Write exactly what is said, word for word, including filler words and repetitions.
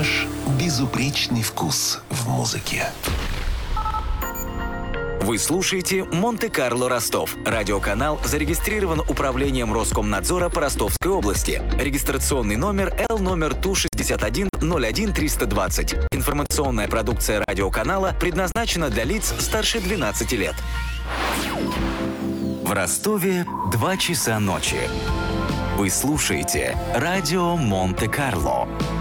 Ваш безупречный вкус в музыке. Вы слушаете «Монте-Карло Ростов». Радиоканал зарегистрирован Управлением Роскомнадзора по Ростовской области. Регистрационный номер Л номер Ту шестьдесят один ноль один триста двадцать. Информационная продукция радиоканала предназначена для лиц старше двенадцати лет. В Ростове два часа ночи. Вы слушаете радио Монте-Карло.